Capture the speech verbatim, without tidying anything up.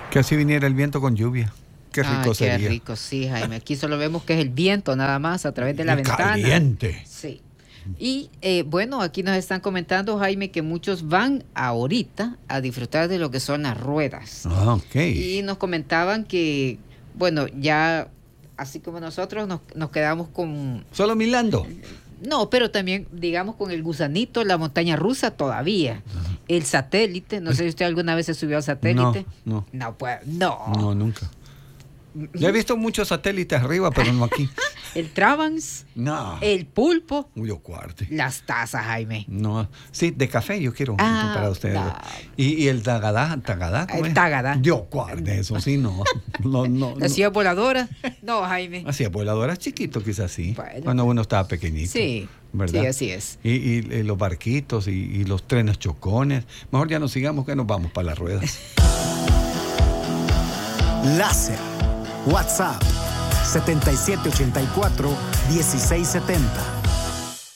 Que así viniera el viento con lluvia. Qué rico ah, sería. Qué rico, sí, Jaime. Aquí solo vemos que es el viento nada más a través de la y ventana. Caliente. Sí. Y eh, bueno, aquí nos están comentando, Jaime, que muchos van ahorita a disfrutar de lo que son las ruedas. Ah, ok. Y nos comentaban que, bueno, ya así como nosotros nos, nos quedamos con... Solo Milando. No, pero también, digamos, con el gusanito, la montaña rusa todavía. Ajá. El satélite, no sé si usted alguna vez se subió al satélite. No, no. No, pues, no. No, nunca. Ya he visto muchos satélites arriba, pero no aquí. El Trabans. No. El pulpo. Uy, yo cuarte. Las tazas, Jaime. No. Sí, de café yo quiero ah, para ustedes. No. Y, y el tagadá, tagadá. El tagadá. Yo cuarte, eso sí, no. no, no ¿Hacía no. voladora? No, Jaime. Hacía voladoras chiquitos, quizás sí. Bueno, cuando uno estaba pequeñito. Sí. ¿Verdad? Sí, así es. Y, y, y los barquitos y, y los trenes chocones. Mejor ya no sigamos que nos vamos para las ruedas. Láser. WhatsApp setenta y siete ochenta y cuatro dieciséis setenta.